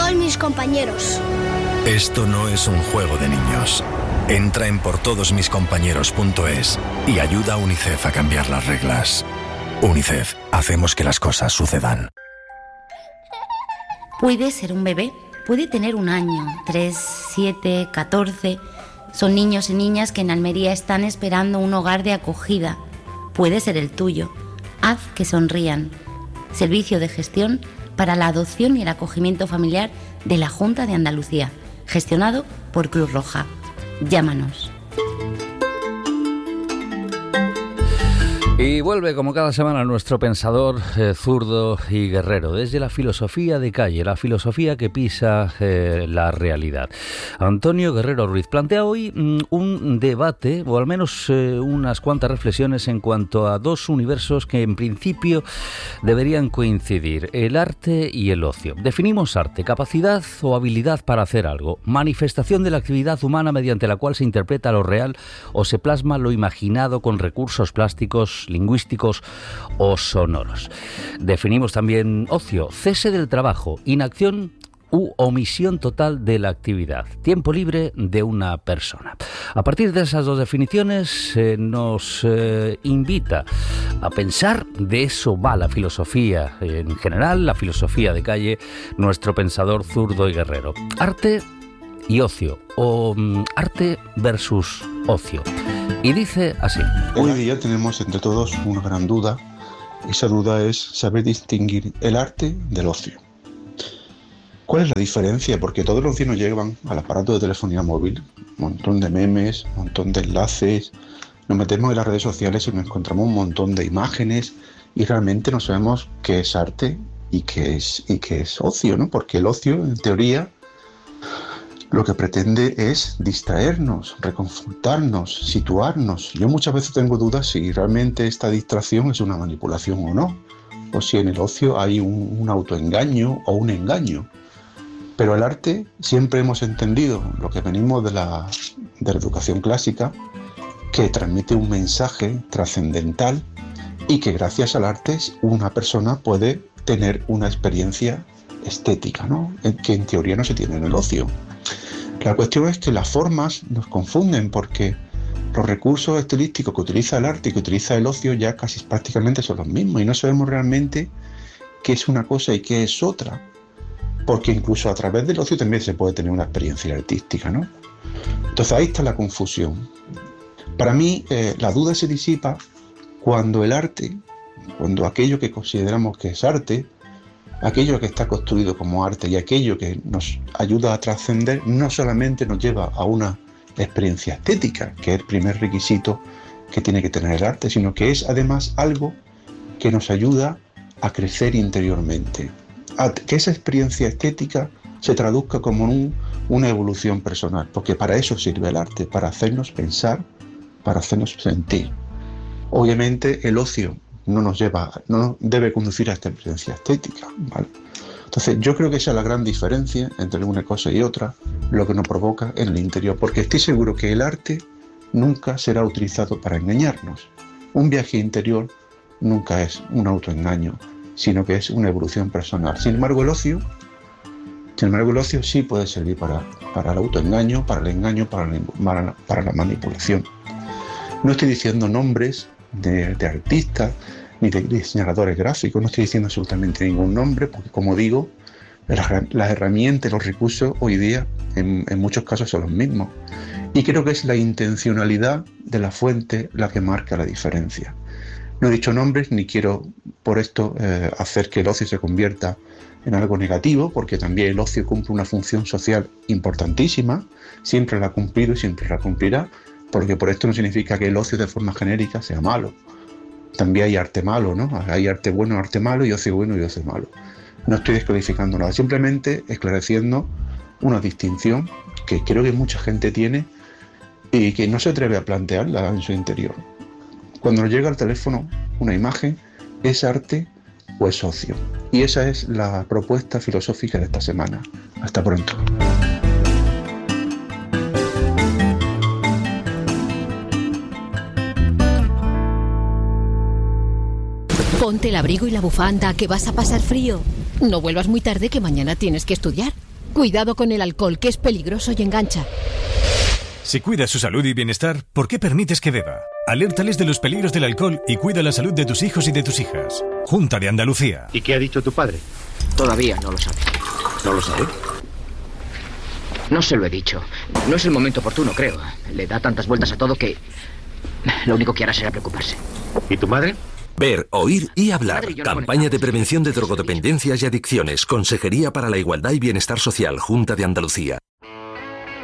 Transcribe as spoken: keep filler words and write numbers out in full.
todos mis compañeros. Esto no es un juego de niños. Entra en por todos mis compañeros punto es y ayuda a UNICEF a cambiar las reglas. UNICEF, hacemos que las cosas sucedan. Puede ser un bebé, puede tener un año, tres, siete, catorce. Son niños y niñas que en Almería están esperando un hogar de acogida. Puede ser el tuyo. Haz que sonrían. Servicio de gestión para la adopción y el acogimiento familiar de la Junta de Andalucía, gestionado por Cruz Roja. Llámanos. Y vuelve como cada semana nuestro pensador eh, zurdo y guerrero, desde la filosofía de calle, la filosofía que pisa eh, la realidad. Antonio Guerrero Ruiz plantea hoy mm, un debate, o al menos eh, unas cuantas reflexiones en cuanto a dos universos que en principio deberían coincidir, el arte y el ocio. Definimos arte, capacidad o habilidad para hacer algo, manifestación de la actividad humana mediante la cual se interpreta lo real o se plasma lo imaginado con recursos plásticos, lingüísticos o sonoros. Definimos también ocio, cese del trabajo, inacción u omisión total de la actividad, tiempo libre de una persona. A partir de esas dos definiciones eh, nos eh, invita a pensar, de eso va la filosofía en general, la filosofía de calle, nuestro pensador zurdo y guerrero. Arte y ocio, o um, arte versus ocio. Y dice así: hoy día tenemos entre todos una gran duda. Esa duda es saber distinguir el arte del ocio. ¿Cuál es la diferencia? Porque todos los días nos llegan al aparato de telefonía móvil un montón de memes, un montón de enlaces, nos metemos en las redes sociales y nos encontramos un montón de imágenes y realmente no sabemos qué es arte y qué es, y qué es ocio, ¿no? Porque el ocio, en teoría, lo que pretende es distraernos, reconfortarnos, situarnos. Yo muchas veces tengo dudas si realmente esta distracción es una manipulación o no, o si en el ocio hay un, un autoengaño o un engaño. Pero el arte siempre hemos entendido, lo que venimos de la, de la educación clásica, que transmite un mensaje trascendental y que gracias al arte una persona puede tener una experiencia estética, ¿no? Que en teoría no se tiene en el ocio. La cuestión es que las formas nos confunden porque los recursos estilísticos que utiliza el arte y que utiliza el ocio ya casi prácticamente son los mismos y no sabemos realmente qué es una cosa y qué es otra, porque incluso a través del ocio también se puede tener una experiencia artística, ¿no? Entonces ahí está la confusión. Para mí eh, la duda se disipa cuando el arte, cuando aquello que consideramos que es arte, aquello que está construido como arte y aquello que nos ayuda a trascender no solamente nos lleva a una experiencia estética, que es el primer requisito que tiene que tener el arte, sino que es además algo que nos ayuda a crecer interiormente, a que esa experiencia estética se traduzca como un, una evolución personal, porque para eso sirve el arte, para hacernos pensar, para hacernos sentir. Obviamente el ocio no nos lleva, no debe conducir a esta experiencia estética, ¿vale? Entonces yo creo que esa es la gran diferencia entre una cosa y otra, lo que nos provoca en el interior, porque estoy seguro que el arte nunca será utilizado para engañarnos. Un viaje interior nunca es un autoengaño, sino que es una evolución personal. Sin embargo el ocio, sin embargo el ocio sí puede servir para, para el autoengaño, para el engaño, para la, para la manipulación. No estoy diciendo nombres De, de artistas ni de diseñadores gráficos, no estoy diciendo absolutamente ningún nombre, porque como digo, las, las herramientas, los recursos hoy día en, en muchos casos son los mismos y creo que es la intencionalidad de la fuente la que marca la diferencia. No he dicho nombres ni quiero por esto eh, hacer que el ocio se convierta en algo negativo, porque también el ocio cumple una función social importantísima, siempre la ha cumplido y siempre la cumplirá, porque por esto no significa que el ocio de forma genérica sea malo. También hay arte malo, ¿no? Hay arte bueno, arte malo, y ocio bueno y ocio malo. No estoy descalificando nada, simplemente esclareciendo una distinción que creo que mucha gente tiene y que no se atreve a plantearla en su interior. Cuando nos llega al teléfono una imagen, ¿es arte o es ocio? Y esa es la propuesta filosófica de esta semana. Hasta pronto. Ponte el abrigo y la bufanda, que vas a pasar frío. No vuelvas muy tarde, que mañana tienes que estudiar. Cuidado con el alcohol, que es peligroso y engancha. Si cuidas su salud y bienestar, ¿por qué permites que beba? Alértales de los peligros del alcohol y cuida la salud de tus hijos y de tus hijas. Junta de Andalucía. ¿Y qué ha dicho tu padre? Todavía no lo sabe. ¿No lo sabe? No se lo he dicho. No es el momento oportuno, creo. Le da tantas vueltas a todo que lo único que hará será preocuparse. ¿Y tu madre? Ver, oír y hablar. Madre, yo no Campaña de conectamos. prevención de drogodependencias y adicciones. Consejería para la Igualdad y Bienestar Social. Junta de Andalucía.